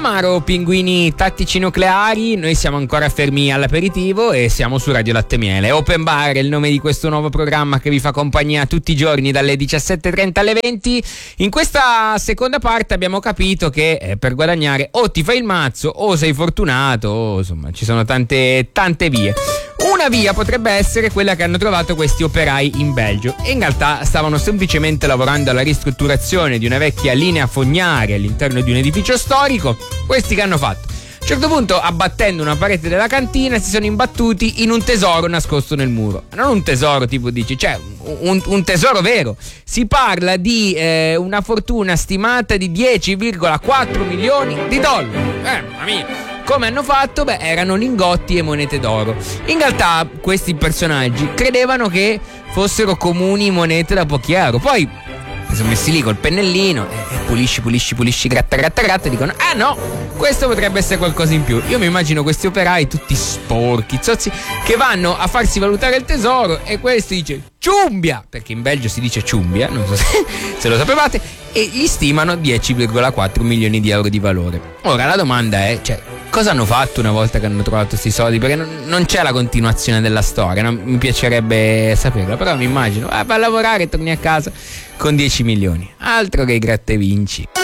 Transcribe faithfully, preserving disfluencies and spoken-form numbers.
Amaro, pinguini tattici nucleari, noi siamo ancora fermi all'aperitivo e siamo su Radio Latte Miele. Open Bar è il nome di questo nuovo programma che vi fa compagnia tutti i giorni dalle diciassette e trenta alle venti. In questa seconda parte abbiamo capito che eh, per guadagnare o ti fai il mazzo o sei fortunato, o insomma ci sono tante, tante vie. Una via potrebbe essere quella che hanno trovato questi operai in Belgio e in realtà stavano semplicemente lavorando alla ristrutturazione di una vecchia linea fognaria all'interno di un edificio storico. Questi che hanno fatto? A un certo punto, abbattendo una parete della cantina, si sono imbattuti in un tesoro nascosto nel muro. Non un tesoro tipo dici, cioè un, un tesoro vero. Si parla di eh, una fortuna stimata di dieci virgola quattro milioni di dollari. Eh, mamma mia! Come hanno fatto? Beh, erano lingotti e monete d'oro. In realtà questi personaggi credevano che fossero comuni monete da pochi euro. Poi si sono messi lì col pennellino e pulisci, pulisci, pulisci, gratta, gratta, gratta e dicono ah no, questo potrebbe essere qualcosa in più. Io mi immagino questi operai tutti sporchi, zozzi, che vanno a farsi valutare il tesoro e questo dice ciumbia, perché in Belgio si dice ciumbia, non so se, se lo sapevate, e gli stimano dieci virgola quattro milioni di euro di valore. Ora la domanda è, cioè, cosa hanno fatto una volta che hanno trovato questi soldi? Perché non, non c'è la continuazione della storia, no? Mi piacerebbe saperlo, però mi immagino, ah, vai a lavorare e torni a casa con dieci milioni. Altro che i gratta e vinci.